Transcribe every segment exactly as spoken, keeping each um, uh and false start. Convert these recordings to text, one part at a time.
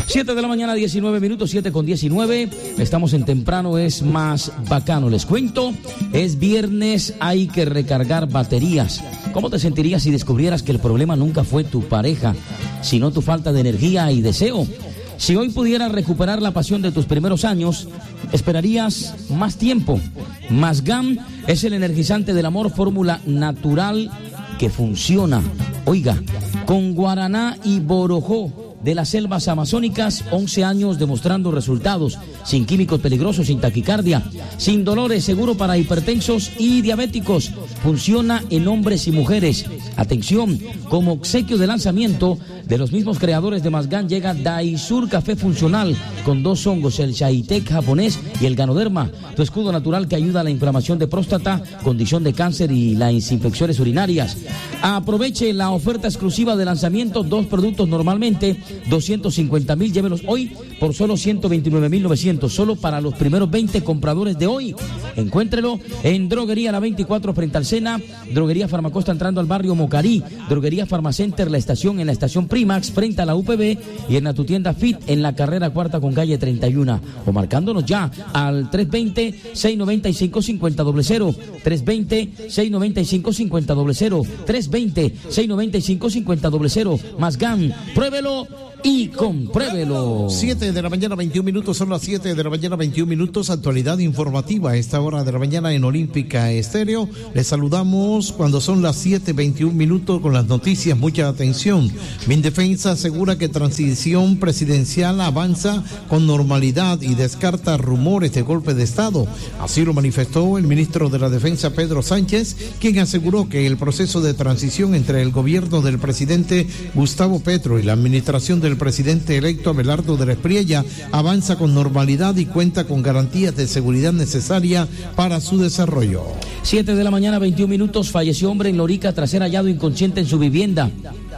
siete de la mañana, diecinueve minutos, siete con diecinueve. Estamos en Temprano es más bacano. Les cuento, es viernes, hay que recargar baterías. ¿Cómo te sentirías si descubrieras que el problema nunca fue tu pareja, sino tu falta de energía y deseo? Si hoy pudieras recuperar la pasión de tus primeros años, esperarías más tiempo. Masgam es el energizante del amor, fórmula natural que funciona. Oiga, con guaraná y borojó de las selvas amazónicas, once años demostrando resultados, sin químicos peligrosos, sin taquicardia, sin dolores, seguro para hipertensos y diabéticos. Funciona en hombres y mujeres. Atención, como obsequio de lanzamiento de los mismos creadores de Masgam llega Daisur Café Funcional con dos hongos, el Shaitek japonés y el Ganoderma, tu escudo natural que ayuda a la inflamación de próstata, condición de cáncer y las infecciones urinarias. Aproveche la oferta exclusiva de lanzamiento, dos productos normalmente doscientos cincuenta mil, llévelos hoy por solo ciento veintinueve mil novecientos, solo para los primeros veinte compradores de hoy. Encuéntrelo en Droguería La veinticuatro frente al Sena, Droguería Farmacosta entrando al barrio Mocarí, Droguería Farmacenter La Estación en la estación Primax frente a la U P B y en la tu tienda Fit en la carrera cuarta con calle treinta y uno, o marcándonos ya al tres veinte, seiscientos noventa y cinco, cincuenta cero cero, tres veinte, seiscientos noventa y cinco, cincuenta cero cero, tres veinte, seiscientos noventa y cinco, cincuenta cero cero. Masgam, pruébelo y compruébelo. siete de la mañana, veintiún minutos, son las siete de la mañana, veintiún minutos, actualidad informativa a esta hora de la mañana en Olímpica Estéreo. Les saludamos cuando son las siete, veintiún minutos con las noticias, mucha atención. Mindefensa asegura que transición presidencial avanza con normalidad y descarta rumores de golpe de Estado. Así lo manifestó el ministro de la Defensa, Pedro Sánchez, quien aseguró que el proceso de transición entre el gobierno del presidente Gustavo Petro y la administración de el presidente electo Abelardo de la Espriella avanza con normalidad y cuenta con garantías de seguridad necesaria para su desarrollo. siete de la mañana, veintiún minutos, falleció hombre en Lorica tras ser hallado inconsciente en su vivienda.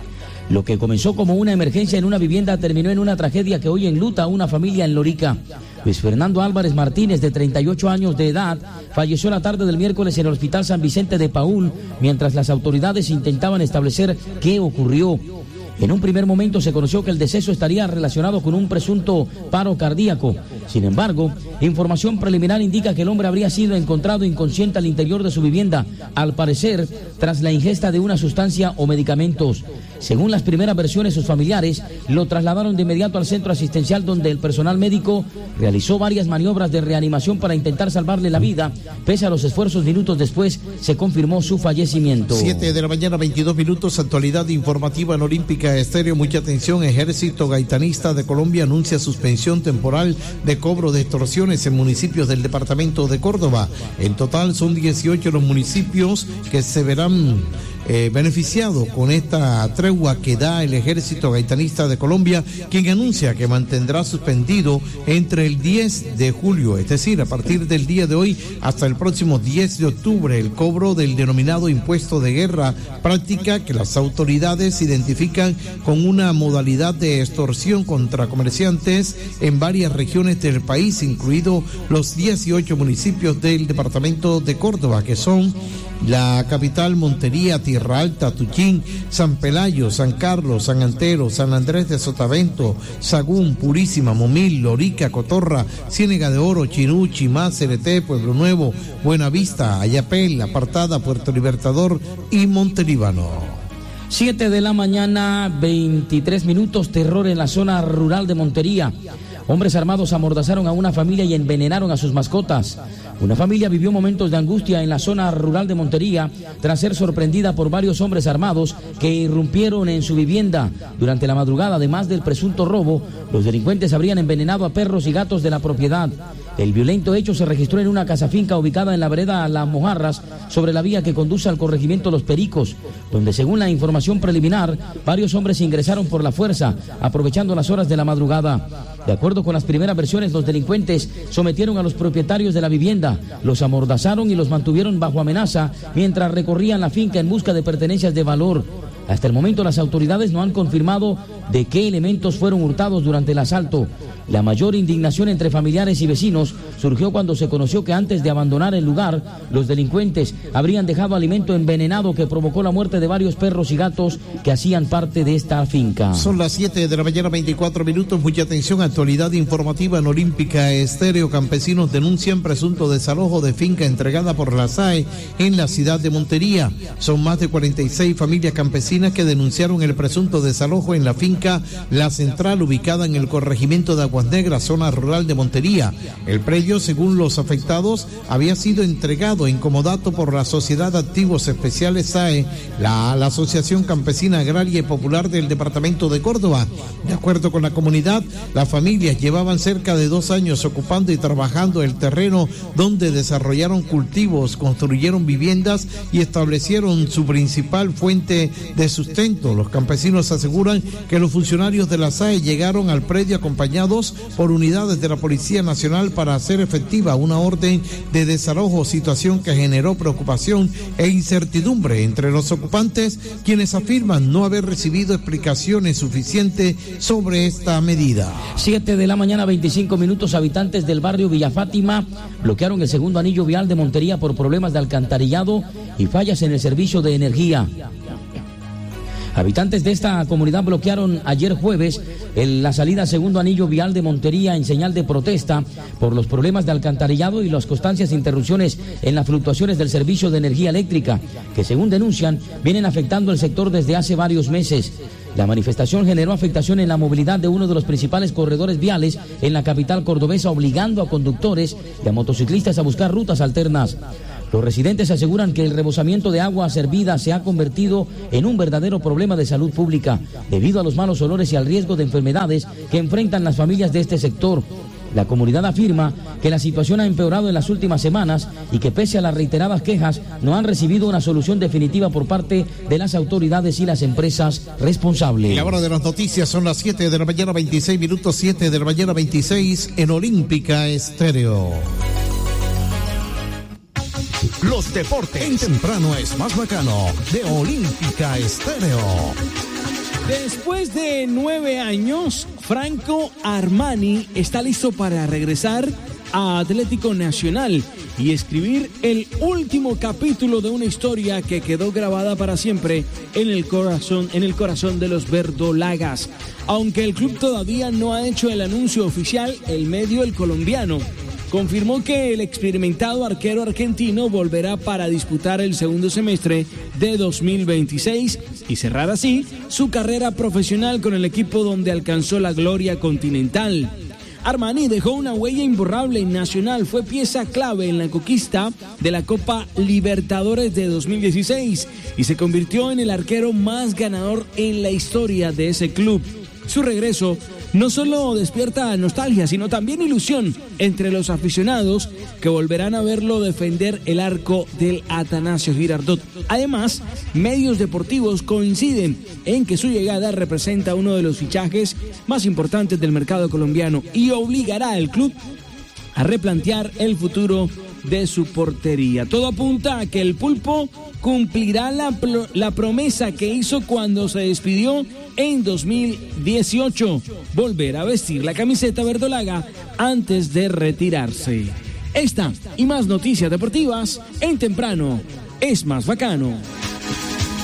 Lo que comenzó como una emergencia en una vivienda terminó en una tragedia que hoy enluta a una familia en Lorica. Luis Fernando Álvarez Martínez, de treinta y ocho años de edad, falleció la tarde del miércoles en el Hospital San Vicente de Paúl, mientras las autoridades intentaban establecer qué ocurrió. En un primer momento se conoció que el deceso estaría relacionado con un presunto paro cardíaco. Sin embargo, información preliminar indica que el hombre habría sido encontrado inconsciente al interior de su vivienda, al parecer tras la ingesta de una sustancia o medicamentos. Según las primeras versiones, sus familiares lo trasladaron de inmediato al centro asistencial, donde el personal médico realizó varias maniobras de reanimación para intentar salvarle la vida. Pese a los esfuerzos, minutos después se confirmó su fallecimiento. siete de la mañana, veintidós minutos, actualidad informativa en Olímpica Estéreo. Mucha atención, Ejército Gaitanista de Colombia anuncia suspensión temporal de cobro de extorsiones en municipios del departamento de Córdoba. En total son dieciocho los municipios que se verán Eh, beneficiado con esta tregua que da el Ejército Gaitanista de Colombia, quien anuncia que mantendrá suspendido entre el diez de julio, es decir, a partir del día de hoy hasta el próximo diez de octubre, el cobro del denominado impuesto de guerra, práctica que las autoridades identifican con una modalidad de extorsión contra comerciantes en varias regiones del país, incluidos los dieciocho municipios del departamento de Córdoba, que son la capital, Montería, Tierra Alta, Tuchín, San Pelayo, San Carlos, San Antero, San Andrés de Sotavento, Sagún, Purísima, Momil, Lorica, Cotorra, Ciénega de Oro, Chinú, Chimá, Cereté, Pueblo Nuevo, Buenavista, Ayapel, Apartada, Puerto Libertador y Montelíbano. siete de la mañana, veintitrés minutos, terror en la zona rural de Montería. Hombres armados amordazaron a una familia y envenenaron a sus mascotas. Una familia vivió momentos de angustia en la zona rural de Montería tras ser sorprendida por varios hombres armados que irrumpieron en su vivienda. Durante la madrugada, además del presunto robo, los delincuentes habrían envenenado a perros y gatos de la propiedad. El violento hecho se registró en una casa finca ubicada en la vereda Las Mojarras, sobre la vía que conduce al corregimiento Los Pericos, donde, según la información preliminar, varios hombres ingresaron por la fuerza, aprovechando las horas de la madrugada. De acuerdo con las primeras versiones, los delincuentes sometieron a los propietarios de la vivienda, los amordazaron y los mantuvieron bajo amenaza mientras recorrían la finca en busca de pertenencias de valor. Hasta el momento las autoridades no han confirmado de qué elementos fueron hurtados durante el asalto. La mayor indignación entre familiares y vecinos surgió cuando se conoció que antes de abandonar el lugar, los delincuentes habrían dejado alimento envenenado que provocó la muerte de varios perros y gatos que hacían parte de esta finca. Son las siete de la mañana, veinticuatro minutos. Mucha atención, actualidad informativa en Olímpica Estéreo. Campesinos denuncian presunto desalojo de finca entregada por la S A E en la ciudad de Montería. Son más de cuarenta y seis familias campesinas que denunciaron el presunto desalojo en la finca La Central, ubicada en el corregimiento de Aguas Negras, zona rural de Montería. El predio, según los afectados, había sido entregado en comodato por la Sociedad de Activos Especiales S A E, la, la Asociación Campesina Agraria y Popular del Departamento de Córdoba. De acuerdo con la comunidad, las familias llevaban cerca de dos años ocupando y trabajando el terreno donde desarrollaron cultivos, construyeron viviendas y establecieron su principal fuente de sustento. Los campesinos aseguran que los funcionarios de la S A E llegaron al predio acompañados por unidades de la Policía Nacional para hacer efectiva una orden de desalojo, situación que generó preocupación e incertidumbre entre los ocupantes, quienes afirman no haber recibido explicaciones suficientes sobre esta medida. Siete de la mañana, veinticinco minutos. Habitantes del barrio Villa Fátima bloquearon el segundo anillo vial de Montería por problemas de alcantarillado y fallas en el servicio de energía. Habitantes de esta comunidad bloquearon ayer jueves el, la salida segundo anillo vial de Montería en señal de protesta por los problemas de alcantarillado y las constantes interrupciones en las fluctuaciones del servicio de energía eléctrica, que según denuncian vienen afectando el sector desde hace varios meses. La manifestación generó afectación en la movilidad de uno de los principales corredores viales en la capital cordobesa, obligando a conductores y a motociclistas a buscar rutas alternas. Los residentes aseguran que el rebosamiento de agua servida se ha convertido en un verdadero problema de salud pública debido a los malos olores y al riesgo de enfermedades que enfrentan las familias de este sector. La comunidad afirma que la situación ha empeorado en las últimas semanas y que pese a las reiteradas quejas no han recibido una solución definitiva por parte de las autoridades y las empresas responsables. Y la hora de las noticias son las siete de la mañana, veintiséis minutos, siete de la mañana, veintiséis en Olímpica Estéreo. Los deportes en temprano es más bacano de Olímpica Estéreo. Después de nueve años, Franco Armani está listo para regresar a Atlético Nacional y escribir el último capítulo de una historia que quedó grabada para siempre en el corazón, en el corazón de los verdolagas. Aunque el club todavía no ha hecho el anuncio oficial, el medio El Colombiano confirmó que el experimentado arquero argentino volverá para disputar el segundo semestre de dos mil veintiséis y cerrar así su carrera profesional con el equipo donde alcanzó la gloria continental. Armani dejó una huella imborrable en Nacional, fue pieza clave en la conquista de la Copa Libertadores de dos mil dieciséis y se convirtió en el arquero más ganador en la historia de ese club. Su regreso no solo despierta nostalgia, sino también ilusión entre los aficionados que volverán a verlo defender el arco del Atanasio Girardot. Además, medios deportivos coinciden en que su llegada representa uno de los fichajes más importantes del mercado colombiano y obligará al club a replantear el futuro de su portería. Todo apunta a que el Pulpo cumplirá la, la promesa que hizo cuando se despidió en dos mil dieciocho, volver a vestir la camiseta verdolaga antes de retirarse. Esta y más noticias deportivas en Temprano es más bacano.